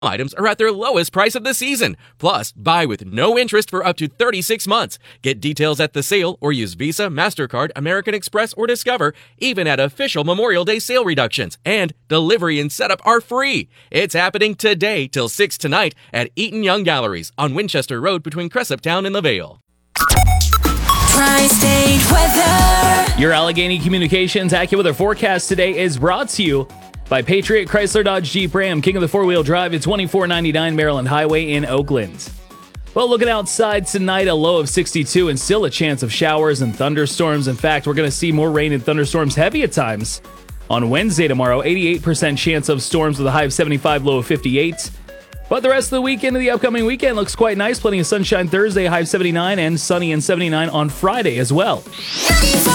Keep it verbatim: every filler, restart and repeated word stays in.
items are at their lowest price of the season. Plus, buy with no interest for up to thirty-six months. Get details at the sale or use Visa, MasterCard, American Express, or Discover, even at official Memorial Day sale reductions. And delivery and setup are free. It's happening today till six tonight at Eaton Young Galleries on Winchester Road between Cresaptown and the Vale. Tri-State weather. Your Allegheny Communications AccuWeather forecast today is brought to you by Patriot Chrysler Dodge Jeep Ram, King of the Four-Wheel Drive at twenty-four ninety-nine Maryland Highway in Oakland. Well, looking outside tonight, a low of sixty-two and still a chance of showers and thunderstorms. In fact, we're going to see more rain and thunderstorms heavy at times. On Wednesday tomorrow, eighty-eight percent chance of storms with a high of seventy-five, low of fifty-eight. But the rest of the weekend and the upcoming weekend looks quite nice. Plenty of sunshine Thursday, high of seventy-nine, and sunny and seventy-nine on Friday as well.